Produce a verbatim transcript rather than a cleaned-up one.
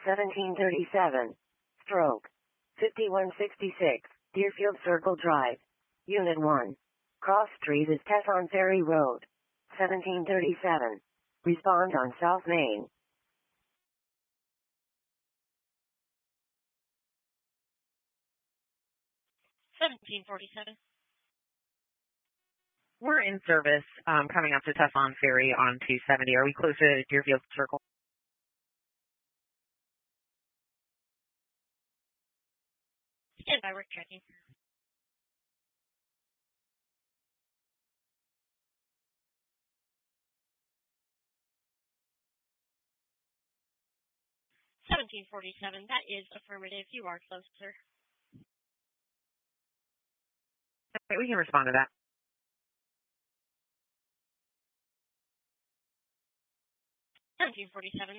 seventeen thirty-seven. Stroke. fifty-one sixty-six. Deerfield Circle Drive. Unit one. Cross Street is Tesson Ferry Road. seventeen thirty-seven. Respond on South Main. seventeen forty-seven. We're in service, um, coming up to Tesson Ferry on two seventy. Are we close to Deerfield Circle? Stand by, we're checking. seventeen forty-seven, that is affirmative. You are close, sir. Okay, we can respond to that. seventeen forty-seven.